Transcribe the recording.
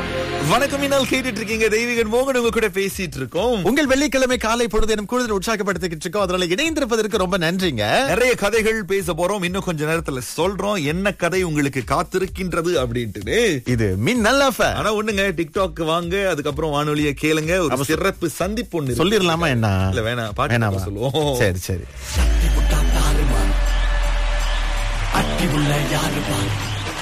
வணக்கம், இனால் கேட்டுட்டு இருக்கீங்க. தெய்வீகன் மோகன் உங்க கூட பேசிட்டு இருக்கோம். உங்கள் வெள்ளிக்கிழமை காலை பொழுது எனக்கு கூடுதல் உற்சாகப்படுத்திக்கிட்டு இருக்கோம். அதனால இணைந்திருப்பதற்கு ரொம்ப நன்றிங்க. நிறைய கதைகள் பேச போறோம். இன்னும் கொஞ்ச நேரத்துல சொல்றோம் என்ன கதை உங்களுக்கு காத்திருக்கின்றது அப்படின்ட்டு. இது மின்னல் எஃப்எம். ஆனா ஒண்ணுங்க, டிக்டாக் வாங்க, அதுக்கப்புறம் வானொலியை கேளுங்க. ஒரு சிறப்பு சந்திப்பு ஒண்ணு சொல்லிடலாமா என்ன? இல்ல வேணாம், வேணாமா? பாட்டு சொல்லுவோம். சரி சரி. அட்டி உள்ள யாரு பாரு